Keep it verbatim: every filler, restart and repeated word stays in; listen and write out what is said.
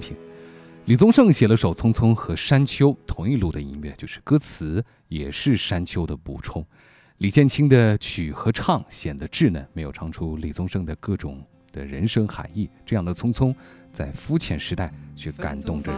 听。李宗盛写了首《匆匆》和山丘同一路的音乐，就是歌词也是山丘的补充。李建清的曲和唱显得稚嫩，没有唱出李宗盛的各种的人生含义。这样的匆匆，在肤浅时代却感动着